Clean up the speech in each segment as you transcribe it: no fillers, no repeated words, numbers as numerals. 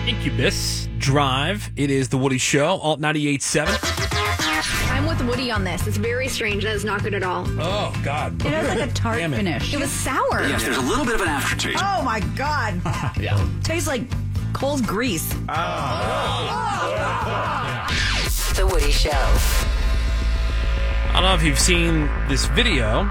Incubus Drive. It is the Woody Show, Alt 98.7. I'm with Woody on this. It's very strange. That is not good at all. Oh, God. It has like a tart finish. It was sour. Yes, there's a little bit of an aftertaste. Oh my God. Yeah. Tastes like Cole's grease. The Woody Show. I don't know if you've seen this video.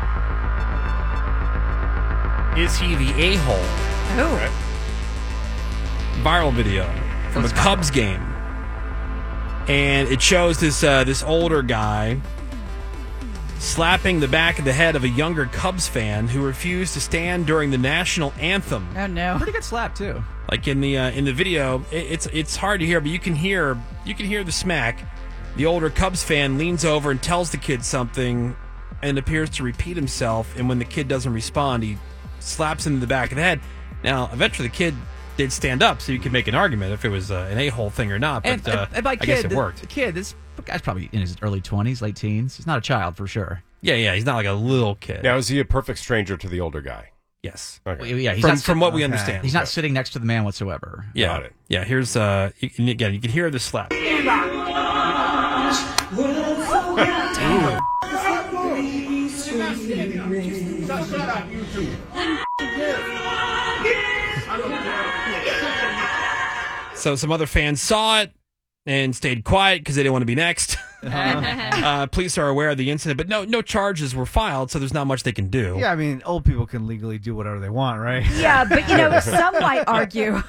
Is he the a-hole? Oh. Right. Viral video from a Cubs game. And it shows this older guy slapping the back of the head of a younger Cubs fan who refused to stand during the national anthem. Oh no. Pretty good slap too. Like in the video, it's hard to hear, but you can hear the smack. The older Cubs fan leans over and tells the kid something, and appears to repeat himself. And when the kid doesn't respond, he slaps him in the back of the head. Now, eventually, the kid did stand up, so you could make an argument if it was an a-hole thing or not. But and by I kid, guess it worked. The kid, this guy's probably in his early 20s, late teens. He's not a child for sure. Yeah, he's not like a little kid. Now, is he a perfect stranger to the older guy? Yes. Okay. Well, yeah, he's From what we understand. He's not sitting next to the man whatsoever. Yeah. Got it. Yeah, here's, you can hear the slap. So some other fans saw it and stayed quiet because they didn't want to be next. Police are aware of the incident, but no charges were filed, so there's not much they can do. Yeah, I mean, old people can legally do whatever they want, right? Yeah, but some might argue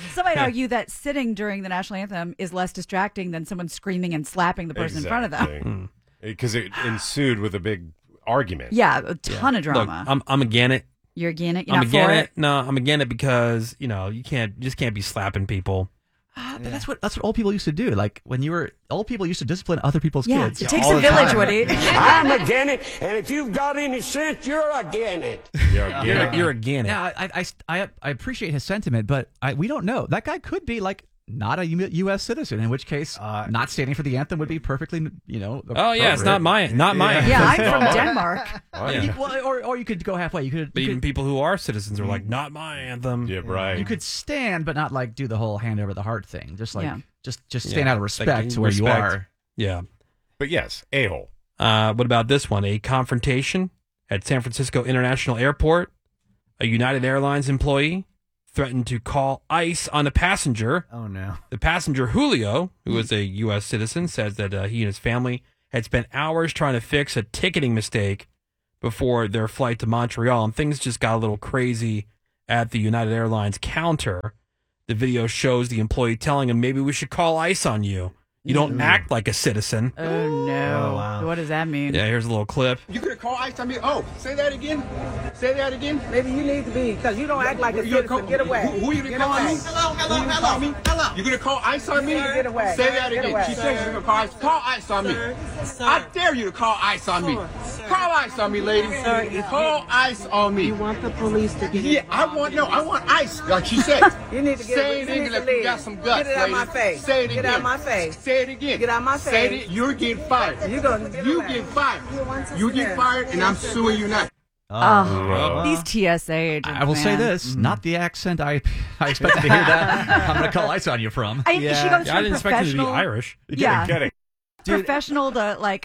that sitting during the national anthem is less distracting than someone screaming and slapping the person in front of them. Because it ensued with a big argument. Yeah, a ton of drama. Look, I'm against it. You're against it? You're I'm not for against it? it. No, I'm against it because you just can't be slapping people. But that's what old people used to do. Like when old people used to discipline other people's kids. It takes a village, Woody. I'm against it, and if you've got any sense, you're against it. You're against it. Now, I appreciate his sentiment, but we don't know. That guy could be like not a U.S. citizen, in which case not standing for the anthem would be perfectly, Oh yeah, it's not my anthem. Yeah, I'm from Denmark. Yeah. Or you could go halfway. But even people who are citizens are like, not my anthem. Yeah, right. You could stand, but not like do the whole hand over the heart thing. Just like just stand out of respect Like, to where you respect. are. Yeah. But yes, a-hole. What about this one? A confrontation at San Francisco International Airport. A United Airlines employee threatened to call ICE on a passenger. Oh, no. The passenger, Julio, who is a U.S. citizen, says that he and his family had spent hours trying to fix a ticketing mistake before their flight to Montreal, and things just got a little crazy at the United Airlines counter. The video shows the employee telling him, maybe we should call ICE on you. You don't act like a citizen. Oh, no. Oh, wow. What does that mean? Yeah, here's a little clip. You could call ICE on me. Oh, say that again. Say that again. Maybe you need to be, because you don't act like a citizen. Get away. Who you gonna call me? Hello. You gonna call ICE on me? Get away. Say that again. She says you're gonna call ICE. Call ICE on me. I dare you to call ICE on me. Call ICE on me, lady. Call ICE on me. You want the police to get Yeah, I want ICE, like she said. You need to get Say it in English if you got some guts, Get it out lady. my face. Say it again. Get out my face. Say it again. Get out my Say face. it. You're getting fired. You get fired. You get fired, and I'm suing you now. These TSA agents. I will say this: not the accent I expected to hear that. I'm going to call ICE on you from. She goes I from didn't expect him to be professional. Irish. Yeah. Kidding. Professional to like,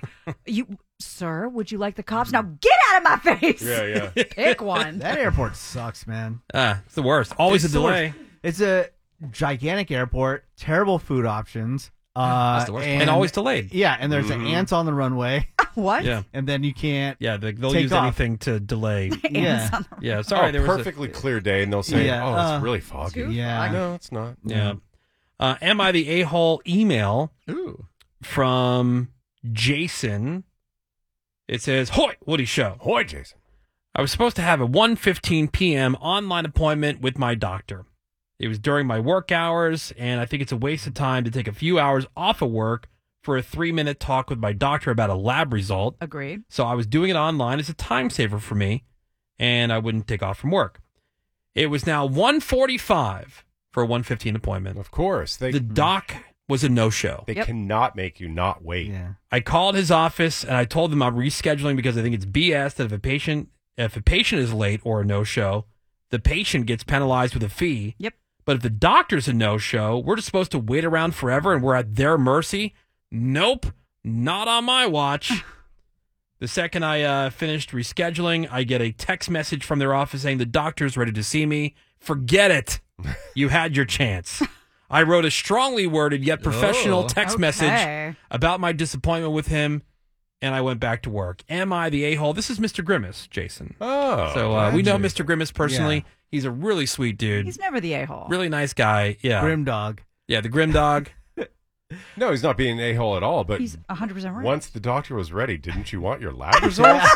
sir, would you like the cops? Now get out of my face. Yeah. Pick one. That airport sucks, man. It's the worst. Always It's a the worst. delay. It's a gigantic airport, terrible food options. That's the worst. And always delayed. Yeah, and there's ants on the runway, What? Yeah. and then you can't. Yeah, they'll Take use off. anything to delay. Yeah, Yeah, sorry. There was perfectly clear day, and they'll say, Yeah, oh, it's really foggy. yeah. No, it's not. Yeah. Am I the a-hole email Ooh. from Jason? It says, Hoy, Woody Show. Hoy, Jason. I was supposed to have a 1:15 p.m. online appointment with my doctor. It was during my work hours, and I think it's a waste of time to take a few hours off of work for a 3-minute talk with my doctor about a lab result. Agreed. So I was doing it online as a time saver for me, and I wouldn't take off from work. It was now 1:45 for a 1:15 appointment. Of course. The doc was a no-show. They cannot make you not wait. Yeah. I called his office, and I told them I'm rescheduling because I think it's BS that if a patient is late or a no-show, the patient gets penalized with a fee. Yep. But if the doctor's a no-show, we're just supposed to wait around forever and we're at their mercy? Nope, not on my watch. The second I finished rescheduling, I get a text message from their office saying the doctor's ready to see me. Forget it. You had your chance. I wrote a strongly worded yet professional text message about my disappointment with him, and I went back to work. Am I the a-hole? This is Mr. Grimace, Jason. Oh. So we know Mr. Grimace personally. Yeah. He's a really sweet dude. He's never the a-hole. Really nice guy. Yeah. Grim dog. Yeah, the grim dog. No, he's not being an a-hole at all, but he's 100% right. Once the doctor was ready, didn't you want your lab results?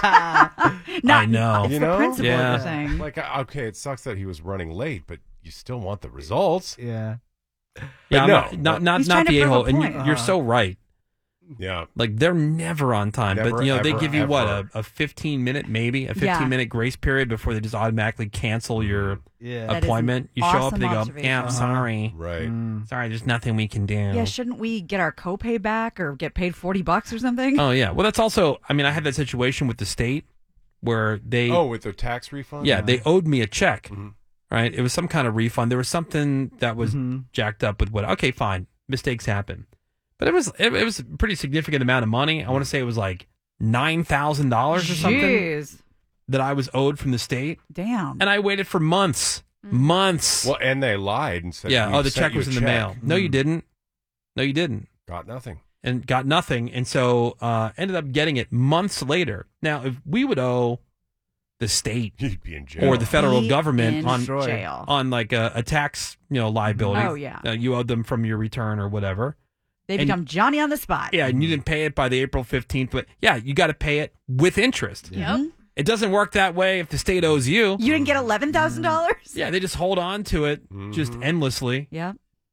I know. It's the principle you're saying. Like, okay, it sucks that he was running late, but you still want the results. Yeah. Yeah, no, not the a-hole. And you're so right. Yeah. Like, they're never on time. Never, but, they give you, ever. a 15-minute, maybe, a 15-minute grace period before they just automatically cancel your appointment. You show up and they go, yeah, I'm sorry. Right. Sorry, there's nothing we can do. Yeah, shouldn't we get our copay back or get paid $40 or something? Oh, yeah. Well, that's also, I had that situation with the state where they... Oh, with the tax refund? Yeah, they owed me a check, right? It was some kind of refund. There was something that was jacked up with what... Okay, fine. Mistakes happen. But it was a pretty significant amount of money. I want to say it was like $9,000 or something that I was owed from the state. Damn. And I waited for months. Months. Well, and they lied and said, the check was in the mail. No, you didn't. No, you didn't. Got nothing. And got nothing. And so ended up getting it months later. Now, if we would owe the state you'd be in jail. Or the federal government on jail. On like a tax liability. Oh, yeah. You owed them from your return or whatever. They become Johnny on the spot. Yeah, and you didn't pay it by the April 15th. But yeah, you got to pay it with interest. Yep. It doesn't work that way if the state owes you. You didn't get $11,000? Yeah, they just hold on to it just endlessly. Yeah.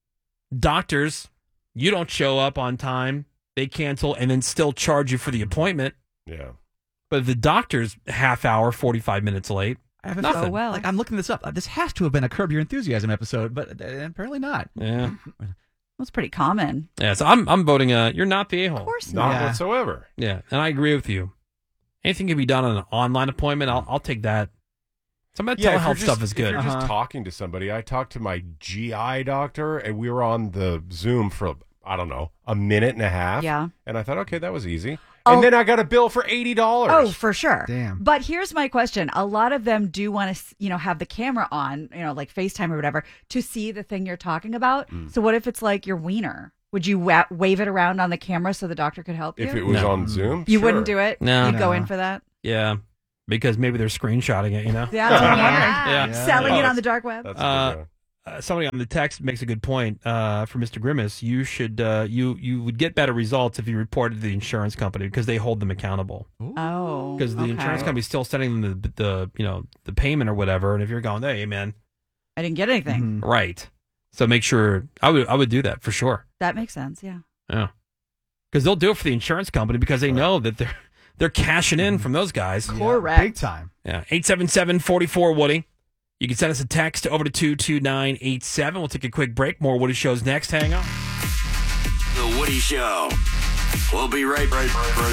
Doctors, you don't show up on time, they cancel and then still charge you for the appointment. Yeah. But if the doctor's half hour, 45 minutes late, I have nothing. well. Like, I'm looking this up. This has to have been a Curb Your Enthusiasm episode, but apparently not. Yeah. That's pretty common. Yeah, so I'm voting you're not the a-hole. Of course not. Whatsoever. Yeah, and I agree with you. Anything can be done on an online appointment, I'll take that. Some of that telehealth stuff is good. If you're just talking to somebody, I talked to my GI doctor, and we were on the Zoom for, I don't know, a minute and a half. Yeah. And I thought, okay, that was easy. And then I got a bill for $80. Oh, for sure. Damn. But here's my question. A lot of them do want to, have the camera on, like FaceTime or whatever, to see the thing you're talking about. So what if it's like your wiener? Would you wave it around on the camera so the doctor could help you? If it was on Zoom? You wouldn't do it? No. You'd go in for that? Yeah, because maybe they're screenshotting it, Yeah, that's what I'm wondering. Yeah. Selling it on the dark web. That's a good one. Somebody on the text makes a good point for Mr. Grimace. You should you would get better results if you reported to the insurance company because they hold them accountable. Oh, because the insurance company's still sending them the payment or whatever. And if you're going, hey man, I didn't get anything. Right? So make sure I would do that for sure. That makes sense. Yeah. Yeah, because they'll do it for the insurance company because they know that they're cashing in from those guys. Correct. Big time. Yeah. 877-44-WOODY. You can send us a text over to 22987. We'll take a quick break. More Woody Shows next. Hang on. The Woody Show. We'll be right back.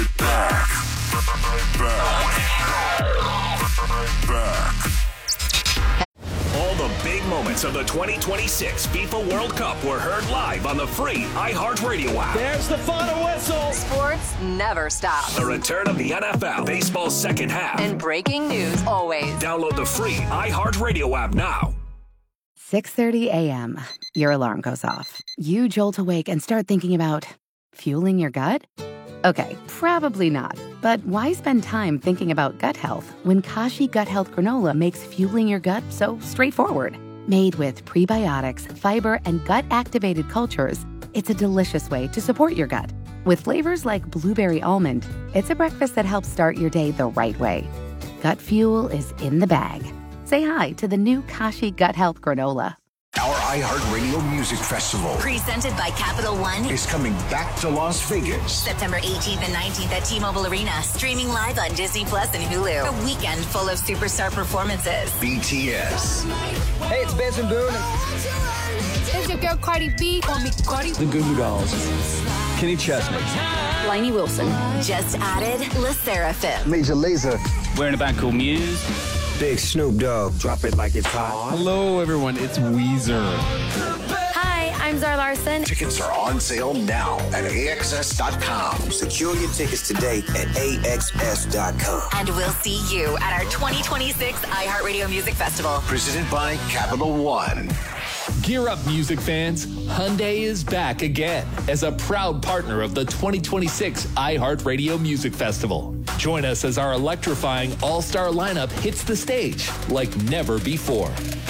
All the big moments of the 2026 FIFA World Cup were heard live on the free iHeartRadio app. There's the final whistle. Sports never stop. The return of the NFL, baseball's second half. And breaking news always. Download the free iHeartRadio app now. 6:30 a.m. Your alarm goes off. You jolt awake and start thinking about fueling your gut? Okay, probably not. But why spend time thinking about gut health when Kashi Gut Health Granola makes fueling your gut so straightforward? Made with prebiotics, fiber, and gut-activated cultures, it's a delicious way to support your gut. With flavors like blueberry almond, it's a breakfast that helps start your day the right way. Gut fuel is in the bag. Say hi to the new Kashi Gut Health Granola. Our iHeartRadio Music Festival presented by Capital One is coming back to Las Vegas. September 18th and 19th at T-Mobile Arena. Streaming live on Disney Plus and Hulu. A weekend full of superstar performances. BTS. Hey, it's Benson Boone. It's your girl Cardi B. Call me Cardi. The Goo Goo Dolls. Kenny Chesney. Lainey Wilson. Just added, LE SSERAFIM. Major Lazer. We're in a band called Muse. Big Snoop Dogg. Drop it like it's hot. Hello, everyone. It's Weezer. Hi, I'm Zara Larson. Tickets are on sale now at AXS.com. Secure your tickets today at AXS.com. And we'll see you at our 2026 iHeartRadio Music Festival. Presented by Capital One. Gear up, music fans. Hyundai is back again as a proud partner of the 2026 iHeartRadio Music Festival. Join us as our electrifying all-star lineup hits the stage like never before.